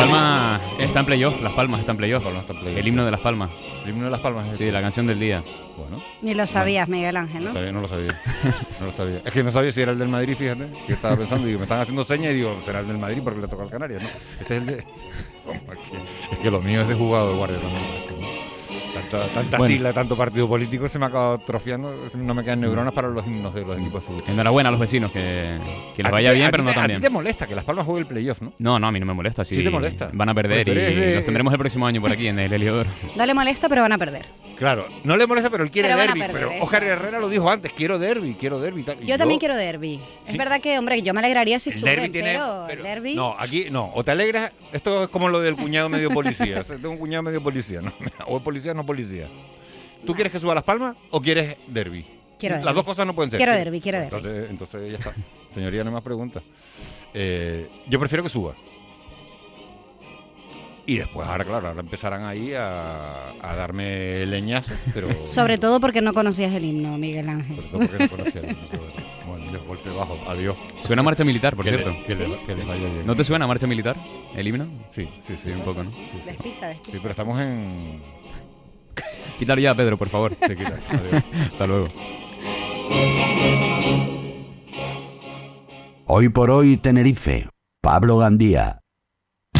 Palmas está en playoff, Las Palmas está en playoff. El himno de Las Palmas. El himno de Las Palmas es Sí, la canción del día. Bueno. Ni lo sabías, Miguel Ángel, ¿no? No lo sabía. No lo sabía. Es que no sabía si era el del Madrid, fíjate. Yo estaba pensando, digo, me están haciendo señas y digo, será el del Madrid porque le toca al Canarias, ¿no? Este es el de... Es que lo mío es de jugador de guardia también. Tanta sigla, tanto partido político se me acaba atrofiando, no me quedan neuronas para los himnos de los equipos de fútbol. Enhorabuena a los vecinos, que les vaya bien, pero no tan bien. A ti te molesta que Las Palmas juegue el playoff, ¿no? No, a mí no me molesta. Sí te molesta. Van a perder y los tendremos el próximo año por aquí en el Heliodoro. No le molesta, pero van a perder. Claro, no le molesta, pero él quiere Pero van a derbi. perder, Pero eso, Óscar Herrera lo dijo antes, quiero derbi tal. Yo también quiero derbi. Sí. Es verdad que, hombre, yo me alegraría si El suben, derbi tiene, pero el derbi... No, aquí no. O te alegras, esto es como lo del cuñado medio policía. O sea, tengo un cuñado medio policía, ¿no? O es policía o no policía. ¿Tú quieres que suba Las Palmas o quieres derbi? Quiero Las derbi. dos cosas no pueden ser. Quiero derbi. Entonces ya está. Señoría, no hay más preguntas. Yo prefiero que suba. Y después, ahora empezarán ahí a darme leñas, pero... Sobre todo porque no conocías el himno, Miguel Ángel. Sobre todo porque no conocía el himno. Bueno, y los golpes bajos. Adiós. Suena marcha militar, por cierto. Que les vaya bien. ¿No te suena marcha militar, el himno? Sí, un poco, ¿no? Sí. Despista. Sí, pero estamos en... Quítalo ya, Pedro, por favor. Se quita. Adiós. Hasta luego. Hoy por hoy, Tenerife. Pablo Gandía.